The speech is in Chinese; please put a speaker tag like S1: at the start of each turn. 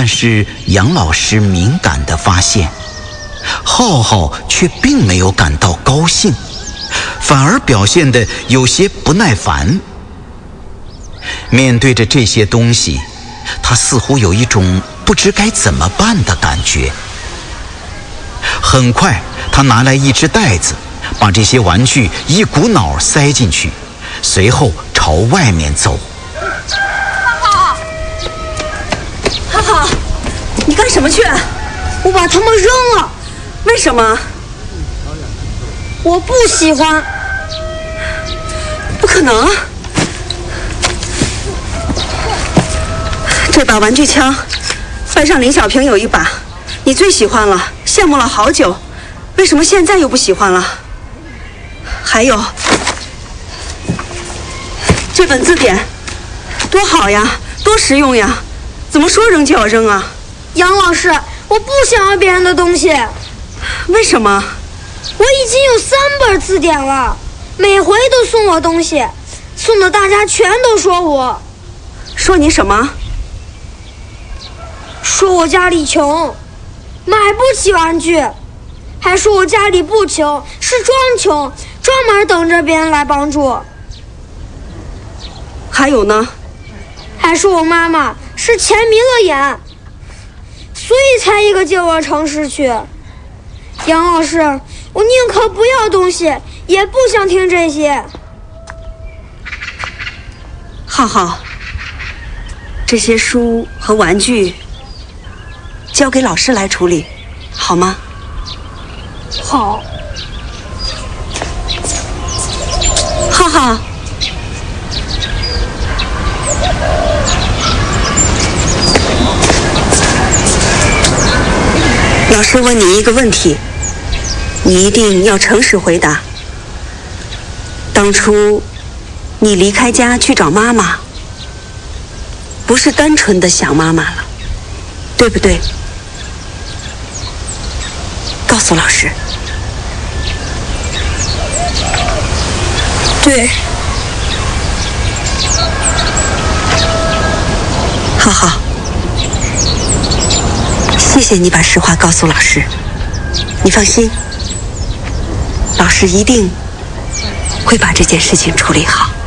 S1: 但是杨老师敏感地发现，浩浩却并没有感到高兴，反而表现得有些不耐烦。面对着这些东西，他似乎有一种不知该怎么办的感觉。很快，他拿来一只袋子，把这些玩具一股脑塞进去，随后朝外面走。
S2: 浩浩，你干什么去？
S3: 我把它们扔了。
S2: 为什么？
S3: 我不喜欢。
S2: 不可能！这把玩具枪，班上林小平有一把，你最喜欢了，羡慕了好久，为什么现在又不喜欢了？还有这本字典，多好呀，多实用呀，怎么说扔就要扔啊？
S3: 杨老师，我不想要别人的东西。
S2: 为什么？
S3: 我已经有3本字典了，每回都送我东西，送的大家全都说我。
S2: 说你什么？
S3: 说我家里穷，买不起玩具，还说我家里不穷，是装穷，专门等着别人来帮助。
S2: 还有呢？
S3: 还说我妈妈是钱迷了眼，所以才一个劲儿往城市去。杨老师，我宁可不要东西，也不想听这些。
S2: 浩浩，这些书和玩具交给老师来处理，好吗？
S3: 好。
S2: 浩浩，老师问你一个问题，你一定要诚实回答。当初你离开家去找妈妈，不是单纯的想妈妈了，对不对？告诉老师。
S3: 对。
S2: 浩浩，谢谢你把实话告诉老师，你放心，老师一定会把这件事情处理好。